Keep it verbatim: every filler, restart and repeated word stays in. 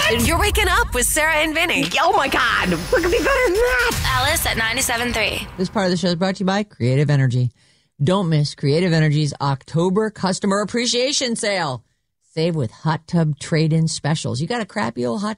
What? You're waking up with Sarah and Vinny. Oh, my God. What could be better than that? Alice at ninety-seven point three. This part of the show is brought to you by Creative Energy. Don't miss Creative Energy's October Customer Appreciation Sale. Save with hot tub trade-in specials. You got a crappy old hot